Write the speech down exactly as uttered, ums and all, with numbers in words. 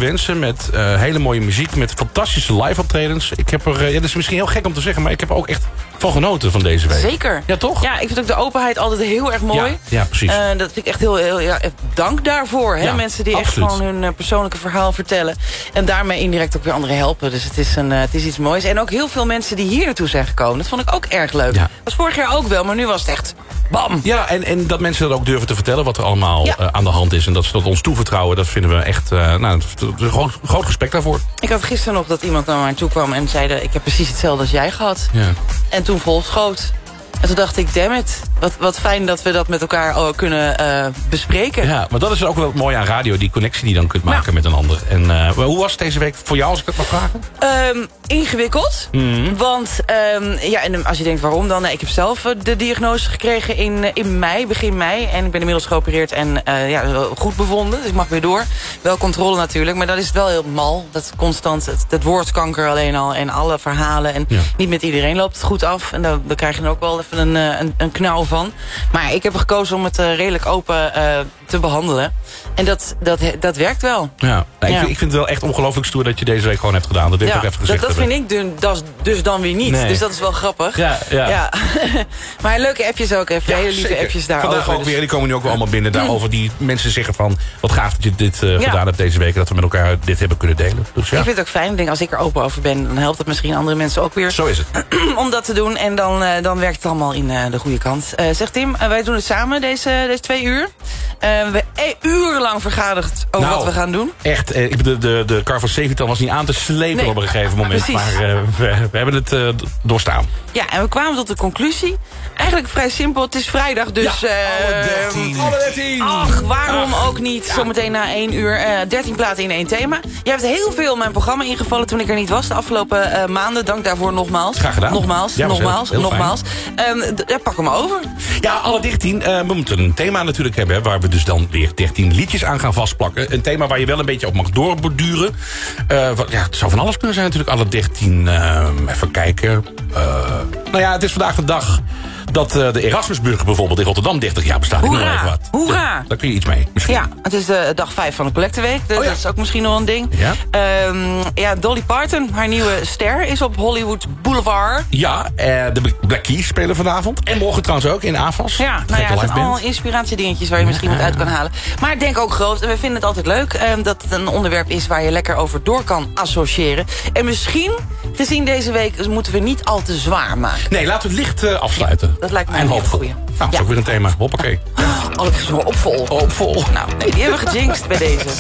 wensen met uh, hele mooie muziek, met fantastische live optredens. Ik heb er, uh, ja, dat is misschien heel gek om te zeggen, maar ik heb er ook echt van genoten van deze week. Zeker. Ja, toch? Ja, ik vind ook de openheid altijd heel erg mooi. Ja, ja precies. Uh, dat vind ik echt heel, heel ja, dank daarvoor. Hè? Ja, mensen die absoluut. echt gewoon hun uh, persoonlijke verhaal vertellen. En daarmee indirect ook weer anderen helpen. Dus het is, een, uh, het is iets moois. En ook heel veel mensen die hier naartoe zijn gekomen. Dat vond ik ook erg leuk. Ja. Dat was vorig jaar ook wel, maar nu was het echt bam. Ja, en, en dat mensen dat ook durven te vertellen wat er allemaal Ja. uh, aan de hand is. En dat ze dat ons toevertrouwen, dat vinden we echt uh, nou, een groot, groot respect daarvoor. Ik had gisteren nog dat iemand naar mij toe kwam en zei... ik heb precies hetzelfde als jij gehad. Ja. En toen vol schoot. En toen dacht ik, damn it. Wat, wat fijn dat we dat met elkaar uh, kunnen uh, bespreken. Ja, maar dat is ook wel mooi aan radio. Die connectie die je dan kunt maken ja. met een ander. En uh, hoe was het deze week voor jou, als ik het mag vragen? Um, ingewikkeld. Mm-hmm. Want um, ja, en als je denkt waarom dan? Nee, ik heb zelf uh, de diagnose gekregen in, uh, in mei, begin mei. En ik ben inmiddels geopereerd en uh, ja, goed bevonden. Dus ik mag weer door. Wel controle natuurlijk. Maar dat is wel heel mal. Dat constant, het, het woord kanker alleen al. En alle verhalen. En ja. niet met iedereen loopt het goed af. En dan, dan krijg je er ook wel even een, een, een knauw van. Maar ik heb gekozen om het uh, redelijk open uh, te behandelen. En dat, dat, dat werkt wel. Ja, nou, ja. Ik, ik vind het wel echt ongelooflijk stoer dat je deze week gewoon hebt gedaan. Dat heb ja, ik ook even gezegd. Dat, dat vind ik dus, dus dan weer niet. Nee. Dus dat is wel grappig. Ja, ja. ja. Maar leuke appjes ook even. Ja, hele lieve zeker. appjes daarover. Vandaag ook dus. weer, die komen nu ook wel allemaal binnen. Daarover die mensen zeggen van, wat gaaf dat je dit uh, ja. gedaan hebt deze week. Dat we met elkaar dit hebben kunnen delen. Dus, ja. Ik vind het ook fijn. Ik denk, als ik er open over ben, dan helpt het misschien andere mensen ook weer. Zo is het. Om dat te doen. En dan, uh, dan werkt het allemaal in uh, de goede kant. Uh, zegt Tim, uh, wij doen het samen deze, deze twee uur. Uh, we hebben e- urenlang vergaderd over nou, wat we gaan doen. Echt, uh, de, de, de kar van Sevitan was niet aan te slepen nee. op een gegeven moment. Precies. Maar uh, we, we hebben het uh, doorstaan. Ja, en we kwamen tot de conclusie. Eigenlijk vrij simpel. Het is vrijdag, dus... Ja, alle dertien. Uh, alle dertien. Ach, waarom ach. ook niet? Ja. Zometeen na één uur. Uh, dertien platen in één thema. Je hebt heel veel in mijn programma ingevallen toen ik er niet was. De afgelopen uh, maanden. Dank daarvoor nogmaals. Graag gedaan. Nogmaals, ja, nogmaals, heel, heel nogmaals. Um, d- ja, pak hem maar over. Ja, alle dertien. Uh, we moeten een thema natuurlijk hebben. Hè, waar we dus dan weer dertien liedjes aan gaan vastplakken. Een thema waar je wel een beetje op mag doorborduren. Uh, wat, ja, het zou van alles kunnen zijn natuurlijk. Alle dertien. Uh, even kijken. Uh, nou ja, het is vandaag de dag dat uh, de Erasmusbrug bijvoorbeeld in Rotterdam dertig jaar bestaat. Hoera, ik nog even wat. hoera. Ja, daar kun je iets mee, misschien. Ja, het is de dag vijf van de Collecteweek. Dus oh ja. dat is ook misschien nog een ding. Ja. Um, ja, Dolly Parton, haar nieuwe ster, is op Hollywood Boulevard. Ja, uh, de Black Keys spelen vanavond. En morgen trouwens ook in A F A S. Ja, nou ja, het zijn allemaal inspiratiedingetjes waar je misschien ja. wat uit kan halen. Maar denk ook groot. En we vinden het altijd leuk um, dat het een onderwerp is waar je lekker over door kan associëren. En misschien, gezien deze week, moeten we niet al te zwaar maken. Nee, laten we het licht uh, afsluiten. Ja, dat lijkt mij en een hoopvol. goeie. Nou, dat is ja. ook weer een thema. Hoppakee. Oh, dat is wel opvol. Opvol. Nou, nee, die hebben we gejinxed bij deze.